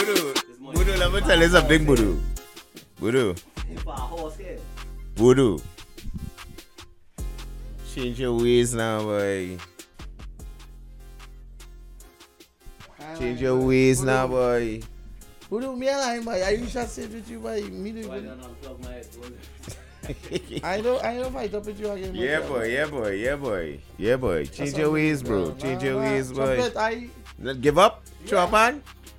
Budu, let me tell you something, Budu. Budu. Budu. Change your ways now, boy. Change your ways now, boy. Budu, me and boy. I used to sit with you, boy. Me do. I don't fight up with you again. Yeah, boy. Change your ways, bro. Change your ways, boy. Not give up? Chop man?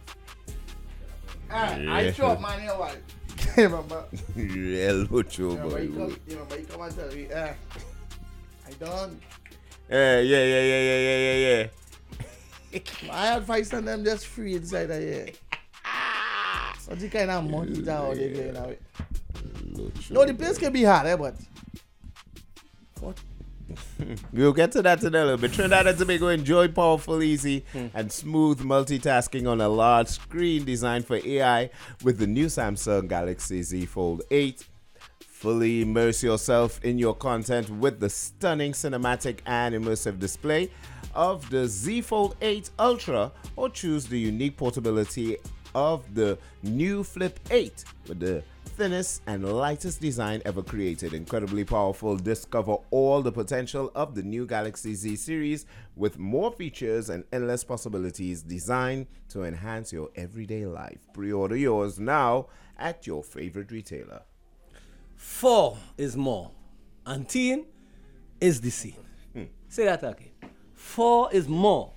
I chop man, you know what? Elbow chop, boy. You come and tell me, I done. Yeah. My advice on them just free inside of here. What the kind of money that they getting away? No, the place can be hard, but what? We'll get to that in a little bit. Trinidad and Tobago enjoy powerful, easy, and smooth multitasking on a large screen designed for AI with the new Samsung Galaxy Z Fold 8. Fully immerse yourself in your content with the stunning cinematic and immersive display of the Z Fold 8 Ultra, or choose the unique portability of the new Flip 8 with the thinnest and lightest design ever created. Incredibly powerful. Discover all the potential of the new Galaxy Z series with more features and endless possibilities designed to enhance your everyday life. Pre-order yours now at your favorite retailer. 4 is more, and 10 is the scene. Say that again. 4 is more,